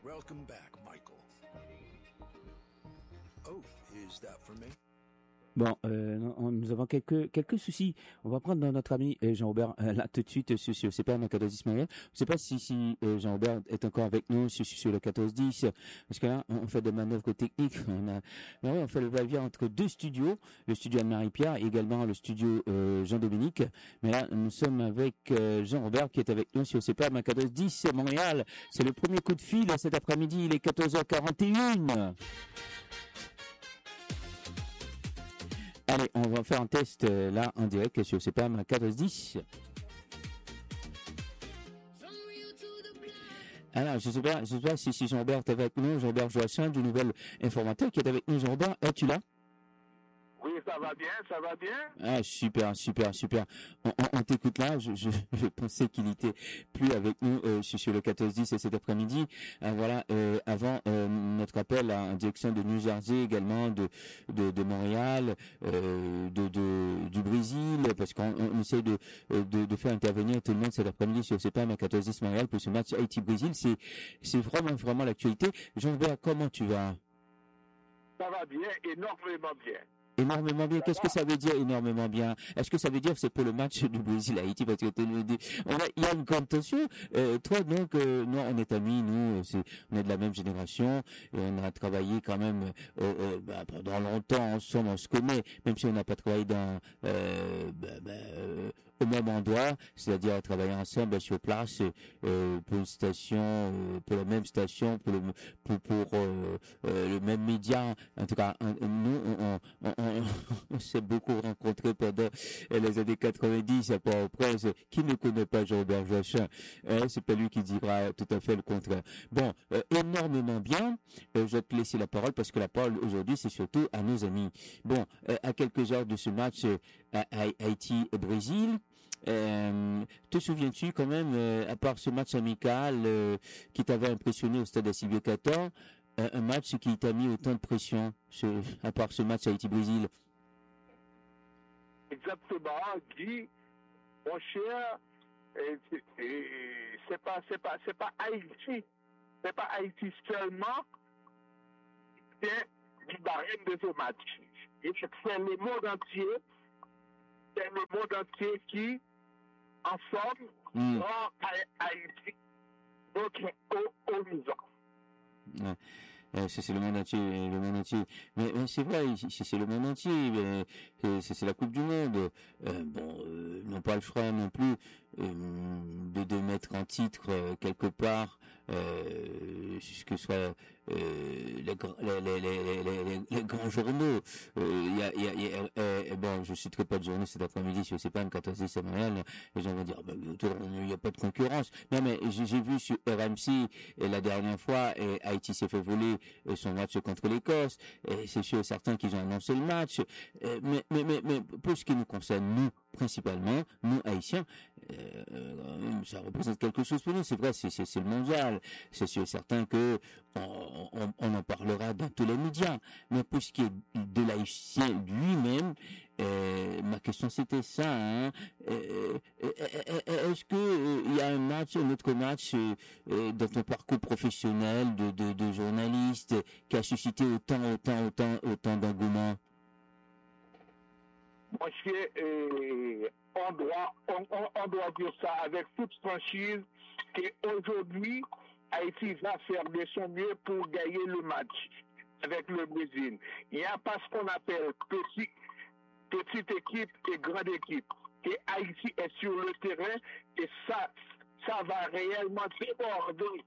Welcome back, Michael. Oh, is that for me? Bon, nous avons quelques soucis. On va prendre notre ami Jean-Robert là tout de suite sur c'est pas un 14-10 Montréal. Je sais pas si Jean-Robert est encore avec nous sur le 14-10 parce que là on fait des manœuvres techniques. On fait le va-et-vient entre deux studios, le studio Anne-Marie-Pierre et également le studio Jean-Dominique. Mais là nous sommes avec Jean-Robert qui est avec nous sur c'est pas un 14-10 Montréal. C'est le premier coup de fil cet après-midi, il est 14h41. Allez, on va faire un test là en direct sur CPAM 14-10. Alors, je sais pas si Jean-Robert est avec nous, Jean-Robert Joachim, du nouvel informateur qui est avec nous. Jean-Robert, es-tu là? Oui, ça va bien. Ah, super. On t'écoute là. Je pensais qu'il était plus avec nous sur le 14-10 cet après-midi. Voilà, avant notre appel en direction de New Jersey, également de Montréal, du Brésil, parce qu'on essaie de faire intervenir tout le monde cet après-midi sur CPAM 14-10 Montréal pour ce match Haïti-Brésil. C'est vraiment l'actualité. Jean-Robert, comment tu vas? Ça va bien, énormément bien. Énormément bien. Qu'est-ce que ça veut dire énormément bien? Est-ce que ça veut dire que c'est pour le match du Brésil-Haïti? Parce que il y a une grande tension. Toi, donc, nous, on est amis, on est de la même génération et on a travaillé quand même pendant longtemps ensemble, on se connaît, même si on n'a pas travaillé au même endroit, c'est-à-dire travailler ensemble sur place pour une station, pour la même station, pour le même média. En tout cas, nous, on s'est beaucoup rencontrés pendant les années 90 à Port-au-Prince. Qui ne connaît pas Jean-Robert Joachim? C'est pas lui qui dira tout à fait le contraire. Bon, énormément bien. Je vais te laisser la parole parce que la parole aujourd'hui, c'est surtout à nos amis. Bon, à quelques heures de ce match Haïti-Brésil, te souviens-tu quand même, à part ce match amical qui t'avait impressionné au stade Assilio Cator, un match qui t'a mis autant de pression, à part ce match Haïti-Brésil? Exactement, Guy, mon cher, c'est pas Haïti, c'est pas Haïti seulement, c'est du barème de ce match. Et c'est le monde entier qui, ensemble, rend Haïti notre horizon. C'est le monde entier. Mais c'est vrai, c'est le monde entier. C'est la Coupe du Monde. Ils n'ont pas le choix non plus de mettre en titre quelque part ce que soit les grands journaux. Je citerai pas de journaux cet après-midi sur CPAM 14 à Montréal. Les gens vont dire il n'y a pas de concurrence. Non, mais j'ai vu sur RMC la dernière fois Haïti s'est fait voler son match contre l'Écosse. C'est sûr et certain qu'ils ont annoncé le match. Mais pour ce qui nous concerne, nous, principalement, nous Haïtiens, ça représente quelque chose pour nous. C'est vrai, c'est le mondial. C'est sûr et certain que on en parlera dans tous les médias. Mais pour ce qui est de l'Haïtien lui-même, ma question c'était ça. Est-ce que il y a un autre match dans ton parcours professionnel de journaliste qui a suscité autant d'engouement? Moi, on doit dire ça avec toute franchise qu'aujourd'hui, Haïti va faire de son mieux pour gagner le match avec le Brésil. Il n'y a pas ce qu'on appelle petite équipe et grande équipe. Et Haïti est sur le terrain et ça va réellement déborder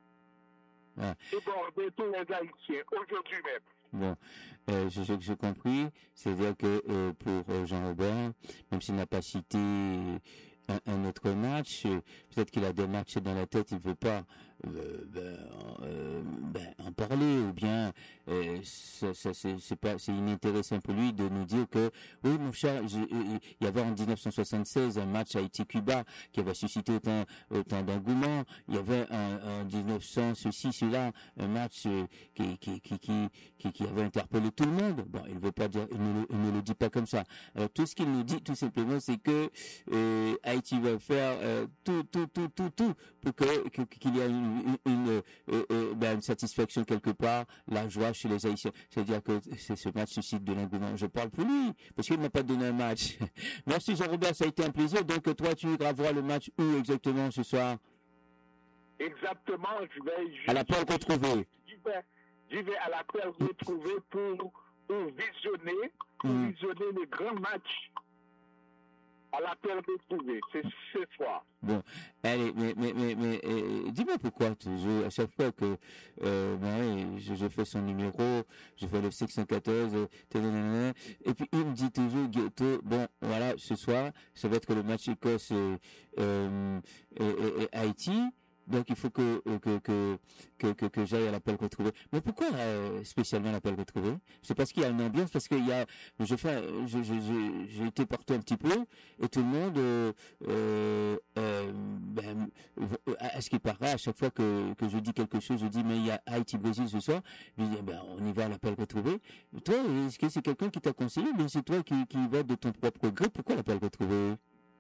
tous les Haïtiens aujourd'hui même. Bon, j'ai compris. C'est-à-dire que pour Jean-Robert, même s'il n'a pas cité un autre match, peut-être qu'il a des matchs dans la tête, il veut pas en parler, ou bien c'est inintéressant pour lui de nous dire que oui mon cher, il y avait en 1976 un match Haïti-Cuba qui avait suscité autant d'engouement. Il y avait en absent, ceci, cela, un match qui avait interpellé tout le monde. Bon, il veut pas dire, il ne le dit pas comme ça. Alors, tout ce qu'il nous dit, tout simplement, c'est que Haïti va faire tout pour qu'il y ait une satisfaction quelque part, la joie chez les Haïtiens. C'est-à-dire que ce match suscite de l'engouement. Je parle pour lui, parce qu'il ne m'a pas donné un match. Merci Jean-Robert, ça a été un plaisir. Donc toi, tu graveras le match où exactement ce soir? Exactement, à la Perle Retrouvée. Je vais à la Perle Retrouvée pour visionner le grand match à la Perle Retrouvée. C'est ce soir. Bon, allez, mais dis-moi pourquoi toujours, à chaque fois que je fais son numéro, je fais le 614, et puis il me dit toujours, Guetto, bon, voilà, ce soir, ça va être le match Écosse et Haïti. Donc il faut que j'aille à l'appel retrouvé. Mais pourquoi spécialement l'appel retrouvé? C'est parce qu'il y a une ambiance, parce qu'il y a, j'ai été partout un petit peu et tout le monde, à ce qui paraît, à chaque fois que je dis quelque chose, je dis mais il y a Haïti Brésil ce soir, je dis on y va à l'appel retrouvé. Toi, est-ce que c'est quelqu'un qui t'a conseillé, ou bien c'est toi qui va de ton propre gré? Pourquoi l'appel retrouvé?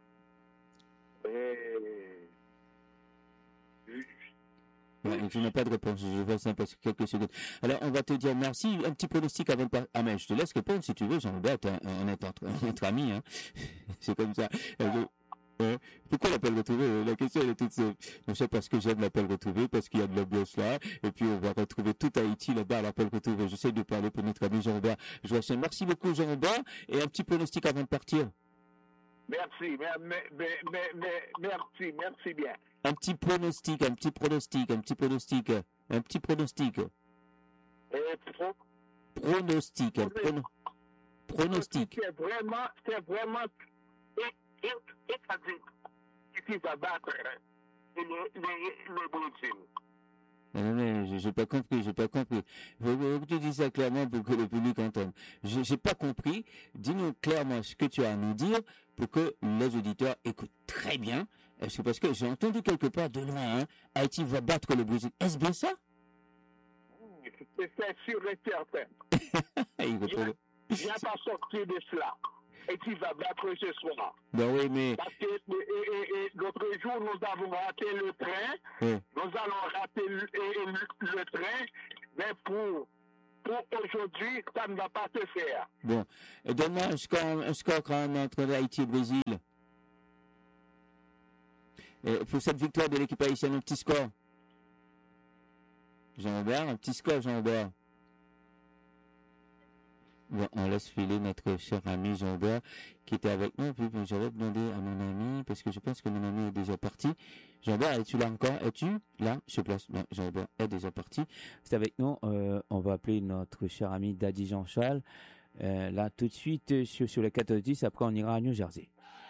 Ouais, tu n'as pas de réponse, je vois ça parce que quelques secondes. Alors, on va te dire merci. Un petit pronostic avant de partir. Ah, mais je te laisse répondre si tu veux, Jean-Robert, on est entre amis, hein. C'est comme ça. Pourquoi l'appel retrouvé? La question elle est toute simple. Je sais parce que j'aime l'appel retrouvé, parce qu'il y a de l'ambiance là, et puis on va retrouver tout Haïti là-bas à l'appel retrouvé. J'essaie de parler pour notre ami Jean-Robert. Merci beaucoup Jean-Robert, et un petit pronostic avant de partir. Merci bien. Un petit pronostic. Pronostic. C'est vraiment qui va battre le Brésil. Non, j'ai pas compris. Faut que tu dis ça clairement pour que le public entende. J'ai pas compris. Dis-nous clairement ce que tu as à nous dire pour que les auditeurs écoutent très bien. C'est parce que j'ai entendu quelque part de loin, hein, Haïti va battre le Brésil. Est-ce bien ça? C'est sûr et certain. Il n'y a pas sorti de cela. Haïti va battre ce soir. Ben oui, mais... Parce que l'autre jour, nous avons raté le train. Nous allons rater le train. Mais pour aujourd'hui, ça ne va pas se faire. Bon. Donne-moi un score quand même entre Haïti et Brésil. Pour cette victoire de l'équipe haïtienne, un petit score. Jean-Robert, un petit score, Jean-Robert. Bon, on laisse filer notre cher ami Jean-Robert qui était avec nous. Puis j'avais demandé à mon ami, parce que je pense que mon ami est déjà parti. Jean-Robert, es-tu là encore? Es-tu là? Sur place? Non, Jean-Robert est déjà parti. C'est avec nous. On va appeler notre cher ami Daddy Jean-Charles. Là, tout de suite, sur le 14-10. Après, on ira à New Jersey.